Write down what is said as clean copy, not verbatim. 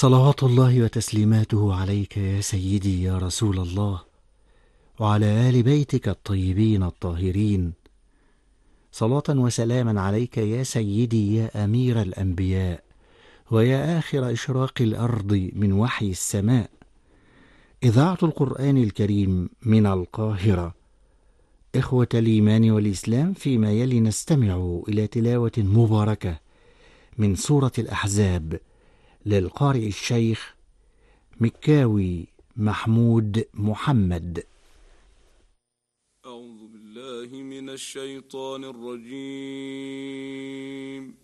صلوات الله وتسليماته عليك يا سيدي يا رسول الله، وعلى آل بيتك الطيبين الطاهرين، صلاة وسلاما عليك يا سيدي يا أمير الأنبياء، ويا آخر إشراق الأرض من وحي السماء. إذاعة القرآن الكريم من القاهرة. إخوة الإيمان والإسلام، فيما يلي نستمع إلى تلاوة مباركة من سورة الأحزاب للقارئ الشيخ مكاوي محمود محمد. أعوذ بالله من الشيطان الرجيم.